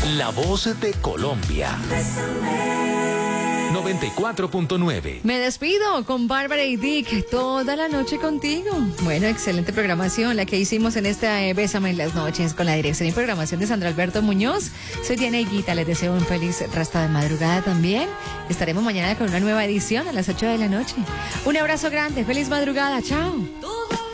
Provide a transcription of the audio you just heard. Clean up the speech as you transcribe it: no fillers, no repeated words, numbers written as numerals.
La voz de Colombia. 94.9. Me despido con Bárbara y Dick toda la noche contigo. Bueno, excelente programación la que hicimos en esta Bésame en las noches con la dirección y programación de Sandro Alberto Muñoz. Soy Diana Higuita, les deseo un feliz resto de madrugada también. Estaremos mañana con una nueva edición a las 8 de la noche. Un abrazo grande, feliz madrugada, chao.